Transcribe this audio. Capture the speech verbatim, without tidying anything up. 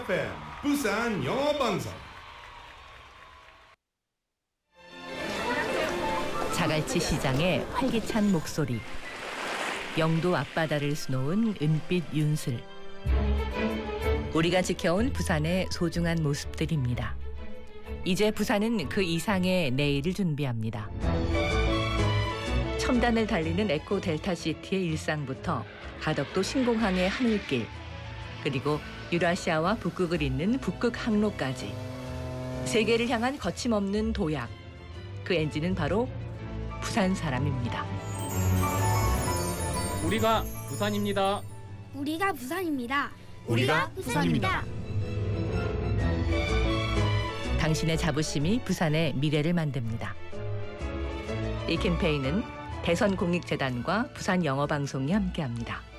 에프엠 부산 영어방송. 자갈치 시장의 활기찬 목소리. 영도 앞바다를 수놓은 은빛 윤슬. 우리가 지켜온 부산의 소중한 모습들입니다. 이제 부산은 그 이상의 내일을 준비합니다. 첨단을 달리는 에코 델타시티의 일상부터 가덕도 신공항의 하늘길, 그리고 유라시아와 북극을 잇는 북극 항로까지 세계를 향한 거침없는 도약. 그 엔진은 바로 부산 사람입니다. 우리가 부산입니다. 우리가 부산입니다. 우리가 부산입니다. 당신의 자부심이 부산의 미래를 만듭니다. 이 캠페인은 대선공익재단과 부산영어방송이 함께합니다.